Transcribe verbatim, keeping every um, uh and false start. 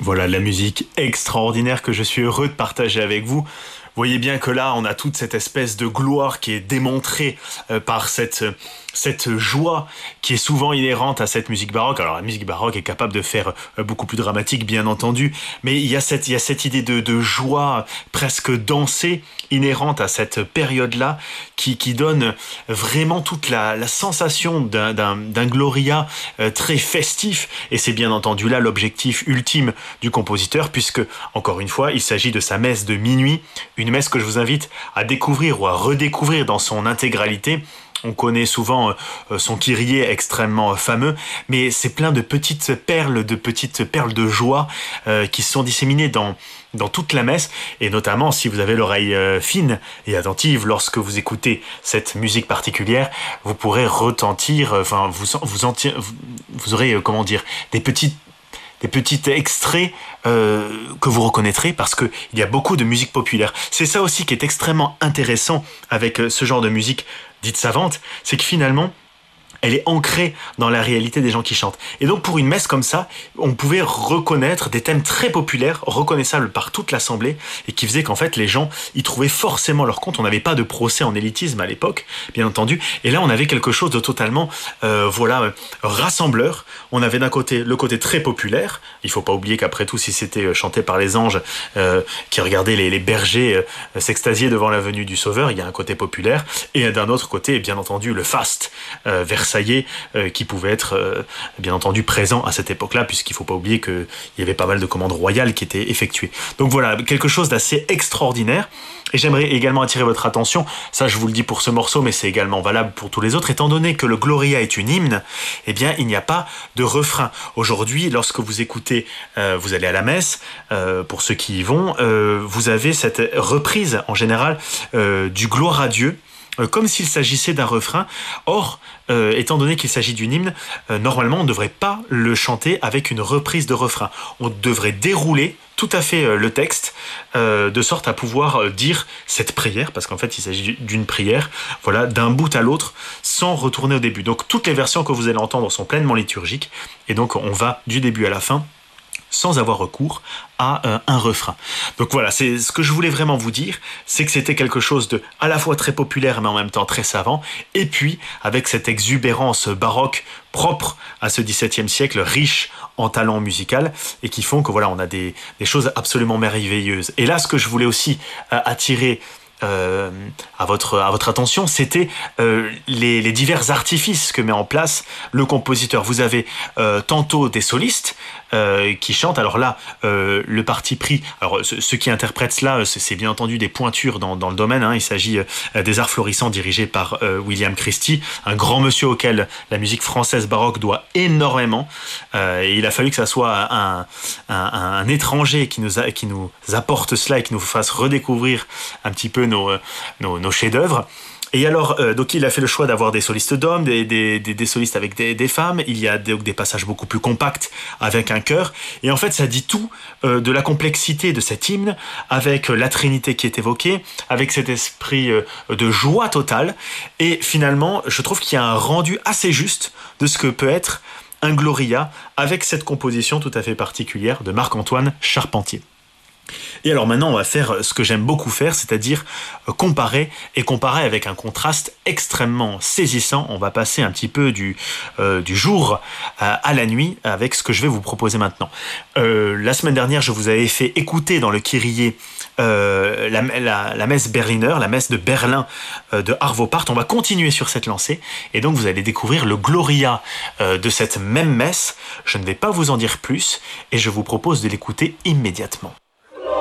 Voilà la musique extraordinaire que je suis heureux de partager avec vous. Vous voyez bien que là, on a toute cette espèce de gloire qui est démontrée euh, par cette, cette joie qui est souvent inhérente à cette musique baroque. Alors la musique baroque est capable de faire euh, beaucoup plus dramatique, bien entendu, mais il y a cette, il y a cette idée de, de joie presque dansée inhérente à cette période-là qui, qui donne vraiment toute la, la sensation d'un, d'un, d'un Gloria euh, très festif. Et c'est bien entendu là l'objectif ultime du compositeur, puisque, encore une fois, il s'agit de sa messe de minuit, une messe que je vous invite à découvrir ou à redécouvrir dans son intégralité. On connaît souvent euh, son Kyrie extrêmement fameux, mais c'est plein de petites perles, de petites perles de joie euh, qui sont disséminées dans, dans toute la messe, et notamment si vous avez l'oreille euh, fine et attentive lorsque vous écoutez cette musique particulière, vous pourrez retentir, enfin vous vous, enti- vous, vous aurez euh, comment dire des petites des petits extraits euh, que vous reconnaîtrez parce qu'il y a beaucoup de musique populaire. C'est ça aussi qui est extrêmement intéressant avec euh, ce genre de musique dite savante, c'est que finalement, elle est ancrée dans la réalité des gens qui chantent. Et donc pour une messe comme ça, on pouvait reconnaître des thèmes très populaires, reconnaissables par toute l'assemblée, et qui faisaient qu'en fait les gens y trouvaient forcément leur compte. On n'avait pas de procès en élitisme à l'époque, bien entendu, et là on avait quelque chose de totalement euh, voilà, euh, rassembleur. On avait d'un côté le côté très populaire, il faut pas oublier qu'après tout, si c'était chanté par les anges euh, qui regardaient les, les bergers euh, s'extasier devant la venue du Sauveur, il y a un côté populaire, et d'un autre côté, bien entendu, le faste euh, Versaillais, euh, qui pouvait être euh, bien entendu présent à cette époque-là, puisqu'il ne faut pas oublier qu'il y avait pas mal de commandes royales qui étaient effectuées. Donc voilà, quelque chose d'assez extraordinaire. Et j'aimerais également attirer votre attention, ça je vous le dis pour ce morceau, mais c'est également valable pour tous les autres, étant donné que le Gloria est une hymne, eh bien il n'y a pas de refrain. Aujourd'hui, lorsque vous écoutez, euh, vous allez à la messe, euh, pour ceux qui y vont, euh, vous avez cette reprise en général euh, du Gloire à Dieu, euh, comme s'il s'agissait d'un refrain. Or, euh, étant donné qu'il s'agit d'une hymne, euh, normalement on ne devrait pas le chanter avec une reprise de refrain. On devrait dérouler tout à fait euh, le texte, euh, de sorte à pouvoir euh, dire cette prière, parce qu'en fait il s'agit d'une prière, voilà, d'un bout à l'autre, sans retourner au début. Donc toutes les versions que vous allez entendre sont pleinement liturgiques, et donc on va du début à la fin, sans avoir recours à euh, un refrain. Donc voilà, c'est ce que je voulais vraiment vous dire, c'est que c'était quelque chose de à la fois très populaire mais en même temps très savant, et puis avec cette exubérance baroque propre à ce dix-septième siècle, riche en talent musical, et qui font que voilà, on a des, des choses absolument merveilleuses. Et là, ce que je voulais aussi euh, attirer Euh, à votre à votre attention, c'était euh, les, les divers artifices que met en place le compositeur. Vous avez euh, tantôt des solistes euh, qui chantent. Alors là, euh, le parti pris. Alors ce, ceux qui interprètent cela, c'est, c'est bien entendu des pointures dans, dans le domaine. Hein. Il s'agit euh, des Arts Florissants dirigés par euh, William Christie, un grand monsieur auquel la musique française baroque doit énormément. Euh, et il a fallu que ça soit un, un, un étranger qui nous a, qui nous apporte cela et qui nous fasse redécouvrir un petit peu Nos, nos, nos chefs-d'œuvre. Et alors, euh, donc il a fait le choix d'avoir des solistes d'hommes, des, des, des, des solistes avec des, des femmes. Il y a donc des passages beaucoup plus compacts avec un chœur. Et en fait, ça dit tout euh, de la complexité de cet hymne, avec la Trinité qui est évoquée, avec cet esprit euh, de joie totale. Et finalement, je trouve qu'il y a un rendu assez juste de ce que peut être un Gloria, avec cette composition tout à fait particulière de Marc-Antoine Charpentier. Et alors maintenant, on va faire ce que j'aime beaucoup faire, c'est-à-dire comparer, et comparer avec un contraste extrêmement saisissant. On va passer un petit peu du, euh, du jour à, à la nuit avec ce que je vais vous proposer maintenant. Euh, la semaine dernière, je vous avais fait écouter dans le Kyrie euh, la, la, la messe Berliner, la messe de Berlin euh, de Arvo Pärt. On va continuer sur cette lancée, et donc vous allez découvrir le Gloria euh, de cette même messe. Je ne vais pas vous en dire plus, et je vous propose de l'écouter immédiatement.